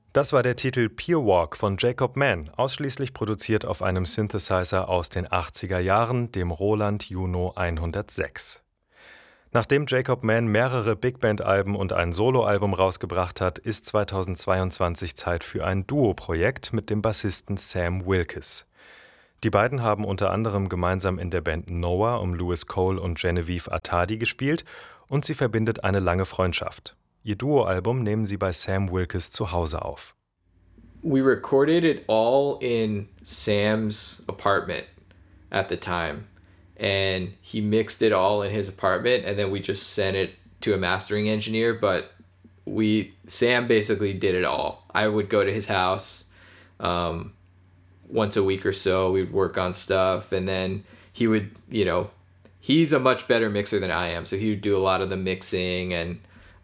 Das war der Titel Pier Walk von Jacob Mann, ausschließlich produziert auf einem Synthesizer aus den 80er Jahren, dem Roland Juno 106. Nachdem Jacob Mann mehrere Big-Band-Alben und ein Soloalbum rausgebracht hat, ist 2022 Zeit für ein Duo-Projekt mit dem Bassisten Sam Wilkes. Die beiden haben unter anderem gemeinsam in der Band Noah um Louis Cole und Genevieve Attadi gespielt und sie verbindet eine lange Freundschaft. Ihr Duoalbum nehmen sie bei Sam Wilkes zu Hause auf. We recorded it all in Sam's apartment at the time. And he mixed it all in his apartment, and then we just sent it to a mastering engineer. But Sam basically did it all. I would go to his house once a week or so. We'd work on stuff, and then he would, he's a much better mixer than I am, so he would do a lot of the mixing. And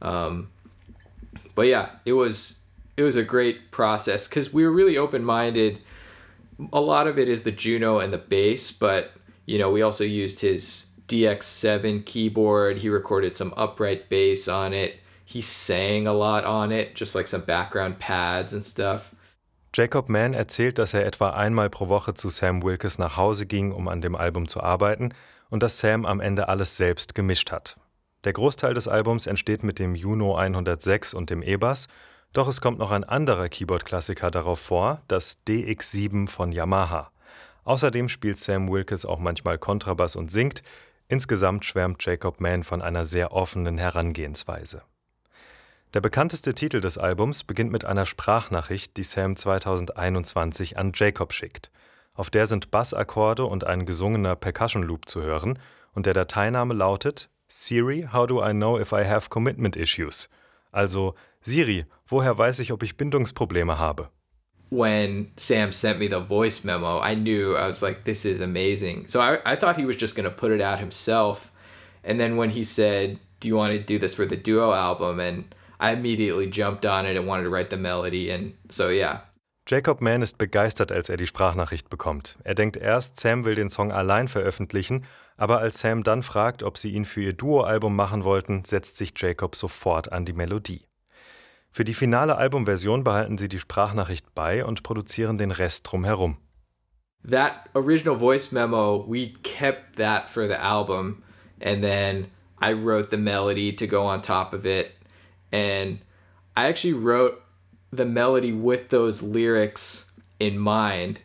but yeah, it was a great process because we were really open-minded. A lot of it is the Juno and the bass, but we also used his DX7 keyboard. He recorded some upright bass on it. He sang a lot on it, just like some background pads and stuff. Jacob Mann erzählt, dass er etwa einmal pro Woche zu Sam Wilkes nach Hause ging, um an dem Album zu arbeiten, und dass Sam am Ende alles selbst gemischt hat. Der Großteil des Albums entsteht mit dem Juno 106 und dem E-Bass, doch es kommt noch ein anderer Keyboard-Klassiker darauf vor, das DX7 von Yamaha. Außerdem spielt Sam Wilkes auch manchmal Kontrabass und singt. Insgesamt schwärmt Jacob Mann von einer sehr offenen Herangehensweise. Der bekannteste Titel des Albums beginnt mit einer Sprachnachricht, die Sam 2021 an Jacob schickt. Auf der sind Bassakkorde und ein gesungener Percussion-Loop zu hören und der Dateiname lautet Siri, how do I know if I have commitment issues? Also, Siri, woher weiß ich, ob ich Bindungsprobleme habe? When Sam sent me the voice memo, I was like, this is amazing. So I thought he was just going to put it out himself. And then when he said, do you want to do this for the duo album? And I immediately jumped on it and wanted to write the melody. And so, yeah. Jacob Mann ist begeistert, als er die Sprachnachricht bekommt. Er denkt erst, Sam will den Song allein veröffentlichen, aber als Sam dann fragt, ob sie ihn für ihr Duo-Album machen wollten, setzt sich Jacob sofort an die Melodie. Für die finale Albumversion behalten sie die Sprachnachricht bei und produzieren den Rest drumherum. That original voice memo, we kept that for the album, and then I wrote the melody to go on top of it, and I actually wrote the melody with those lyrics in mind,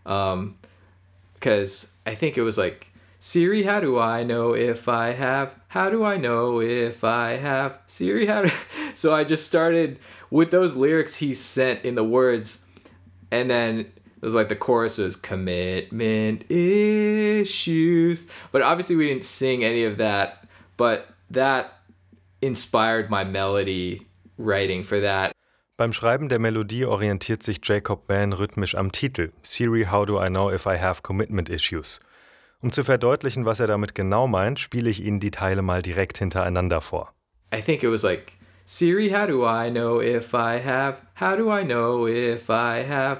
because I think it was like, Siri, how do I know if I have? How do I know if I have? Siri, how do... So I just started with those lyrics he sent in the words, and then it was like the chorus was commitment issues. But obviously we didn't sing any of that, but that inspired my melody writing for that. Beim Schreiben der Melodie orientiert sich Jacob Mann rhythmisch am Titel Siri, how do I know if I have commitment issues? Um zu verdeutlichen, was er damit genau meint, spiele ich Ihnen die Teile mal direkt hintereinander vor. I think it was like, Siri, how do I know if I have? How do I know if I have?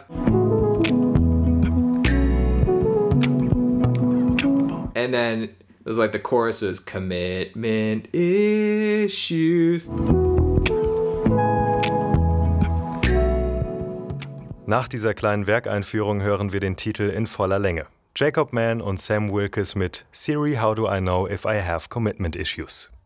And then it was like the chorus was commitment issues. Nach dieser kleinen Werkeinführung hören wir den Titel in voller Länge. Jacob Mann und Sam Wilkes mit Siri, how do I know if I have commitment issues?